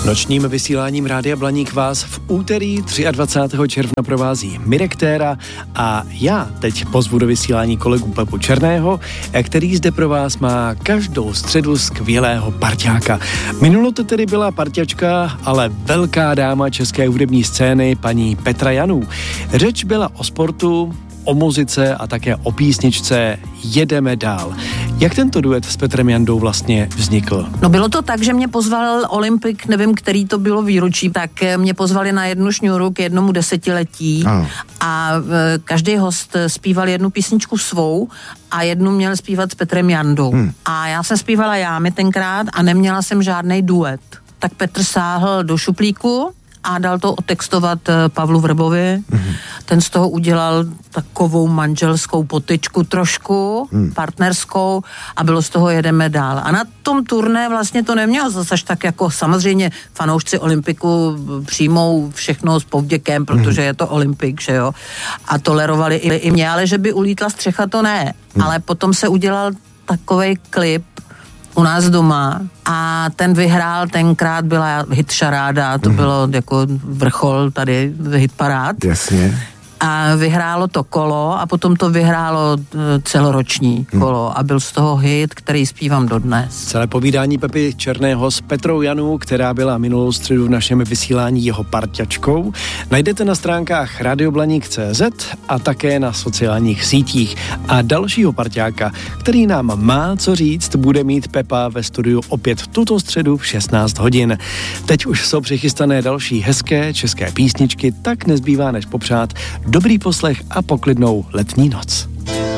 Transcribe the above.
Nočním vysíláním Rádia Blaník vás v úterý 23. června provází Mirek Téra a já teď pozvu do vysílání kolegu Pepu Černého, který zde pro vás má každou středu skvělého parťáka. Minulo to tedy byla parťačka, ale velká dáma české hudební scény, paní Petra Janů. Řeč byla o sportu, o muzice a také o písničce Jedeme dál. Jak tento duet s Petrem Jandou vlastně vznikl? No bylo to tak, že mě pozval Olympik, nevím, který to bylo výročí, tak mě pozvali na jednu šňůru k jednomu 10letí a každý host zpíval jednu písničku svou a jednu měl zpívat s Petrem Jandou. A já jsem zpívala jámy tenkrát a neměla jsem žádnej duet. Tak Petr sáhl do šuplíku a dal to otextovat Pavlu Vrbovi. Ten z toho udělal takovou manželskou potyčku trošku, partnerskou a bylo z toho Jedeme dál. A na tom turné vlastně to nemělo zase až tak jako samozřejmě fanoušci Olympiku přijmou všechno s povděkem, protože je to Olympik, že jo. A tolerovali i mě, ale že by ulítla střecha, to ne. Ale potom se udělal takovej klip u nás doma a ten vyhrál, tenkrát byla hitšaráda, to bylo jako vrchol tady hitparád. Jasně. A vyhrálo to kolo a potom to vyhrálo celoroční kolo a byl z toho hit, který zpívám dodnes. Celé povídání Pepy Černého s Petrou Janou, která byla minulou středu v našem vysílání jeho parťačkou, najdete na stránkách radioblaník.cz a také na sociálních sítích. A dalšího parťáka, který nám má co říct, bude mít Pepa ve studiu opět tuto středu v 16 hodin. Teď už jsou přichystané další hezké české písničky, tak nezbývá než popřát dobrý poslech a poklidnou letní noc.